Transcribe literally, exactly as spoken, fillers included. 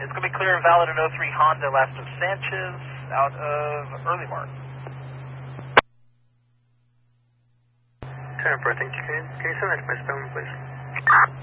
It's going to be clear and valid in oh three Honda, last of Sanchez, out of Early Mark. ten four, thank you. Can you, can you send that to my phone, please?